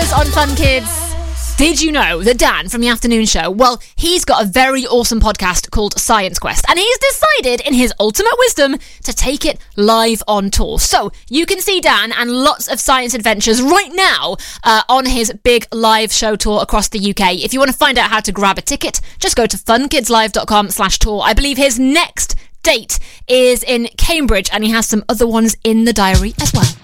news on Fun Kids. Did you know that Dan from the afternoon show, well, he's got a very awesome podcast called Science Quest, and he's decided in his ultimate wisdom to take it live on tour. So you can see Dan and lots of science adventures right now on his big live show tour across the UK. If you want to find out how to grab a ticket, just go to funkidslive.com/tour. I believe his next date is in Cambridge, and he has some other ones in the diary as well.